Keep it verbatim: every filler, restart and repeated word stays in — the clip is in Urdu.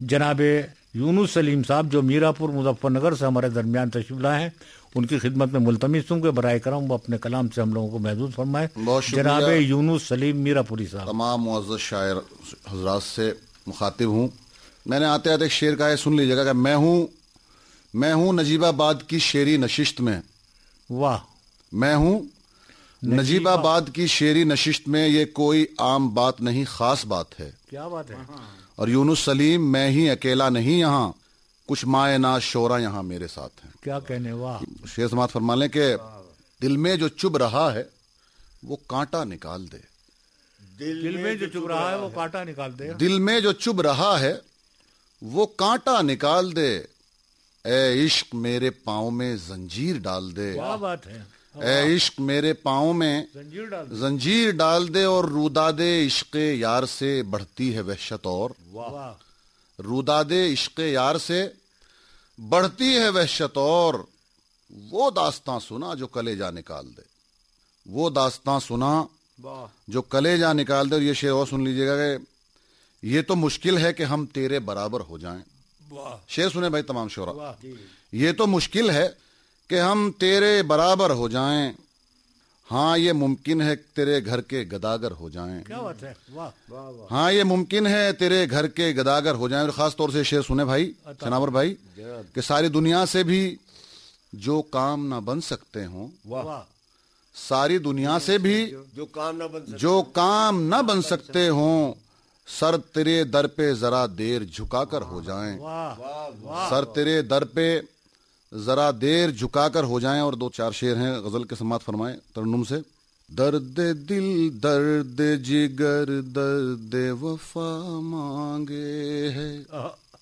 جناب یونس سلیم صاحب جو میرا پور مظفر نگر سے ہمارے درمیان تشریف لائے ہیں، ان کی خدمت میں ملتمس ہوں کہ برائے کرم وہ اپنے کلام سے ہم لوگوں کو محظوظ فرمائے. جناب یونس سلیم میرا پوری صاحب. تمام معزز شاعر حضرات سے مخاطب ہوں. میں نے آتے آتے ایک شعر کہا ہے، سن لیجیے گا کہ میں ہوں میں ہوں نجیب آباد کی شعری نشست میں. واہ. میں ہوں نجیب آباد کی شعری نشست میں، یہ کوئی عام بات نہیں خاص بات ہے. کیا بات ہے. اور یونس سلیم میں ہی اکیلا نہیں یہاں، کچھ مائے ناز شعرا یہاں میرے ساتھ ہیں. کیا کہنے. واہ. شعر سماعت فرما لیں کہ دل میں جو چبھ رہا ہے وہ کانٹا نکال دے. دل میں جو چبھ رہا ہے وہ کانٹا نکال دے. دل میں جو چبھ رہا ہے وہ کانٹا نکال دے. اے عشق میرے پاؤں میں زنجیر ڈال دے. کیا بات ہے. اے عشق میرے پاؤں میں زنجیر ڈال دے. زنجیر ڈال دے. اور روداد عشق یار سے بڑھتی ہے وحشت اور. واہ. روداد عشق یار سے بڑھتی ہے وحشت اور. وہ داستاں سنا جو کلیجا نکال دے. وہ داستاں سنا جو کلیجا نکال دے. اور یہ شعر اور سن لیجیے گا کہ یہ تو مشکل ہے کہ ہم تیرے برابر ہو جائیں. شعر سنے بھائی تمام شعراء. یہ تو مشکل ہے کہ ہم تیرے برابر ہو جائیں، ہاں یہ ممکن ہے تیرے گھر کے گداگر ہو جائیں. کیا بات ہے. واہ. ہاں یہ ممکن ہے تیرے گھر کے گداگر ہو جائیں. اور خاص طور سے شعر سنے بھائی شناور بھائی کہ ساری دنیا سے بھی جو کام نہ بن سکتے ہوں، ساری دنیا سے بھی جو کام نہ بن سکتے جو کام نہ بن سکتے ہوں، سر تیرے در پہ ذرا دیر جھکا کر ہو جائیں. سر تیرے در پہ ذرا دیر جھکا کر ہو جائیں. اور دو چار شعر ہیں غزل کے سماعت فرمائیں ترنم سے. درد دل درد جگر درد وفا مانگے ہے،